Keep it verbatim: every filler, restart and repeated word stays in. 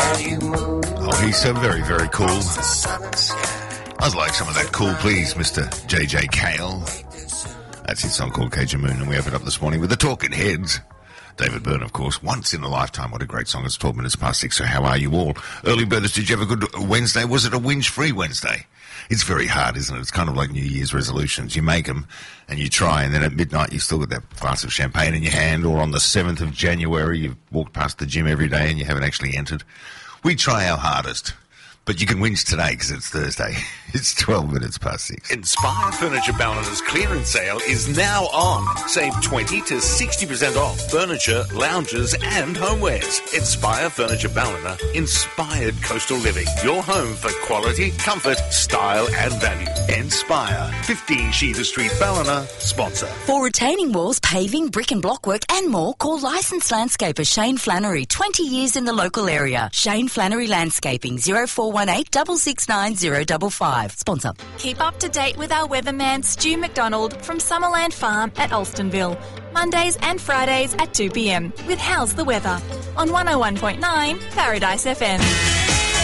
Oh, he's so very, very cool. I'd like some of that cool, please, Mister J J Cale. That's his song called Cajun Moon, and we opened up this morning with the Talking Heads. David Byrne, of course. Once in a lifetime. What a great song. It's twelve minutes past six, so how are you all? Early birders, did you have a good Wednesday? Was it a whinge-free Wednesday? It's very hard, isn't it? It's kind of like New Year's resolutions. You make them and you try, and then at midnight you still got that glass of champagne in your hand, or on the seventh of January you've walked past the gym every day and you haven't actually entered. We try our hardest. But you can whinge today because it's Thursday. It's twelve minutes past six. Inspire Furniture Ballina's clearance sale is now on. Save twenty to sixty percent off furniture, lounges and homewares. Inspire Furniture Ballina, inspired coastal living. Your home for quality, comfort, style and value. Inspire. fifteen Sheether Street, Ballina, sponsor. For retaining walls, paving, brick and block work and more, call licensed landscaper Shane Flannery, twenty years in the local area. Shane Flannery Landscaping, zero four one eight, six six nine, zero five five. Sponsor. Keep up to date with our weatherman Stu McDonald from Summerland Farm at Alstonville. Mondays and Fridays at two p m with How's the Weather on one oh one point nine Paradise F M.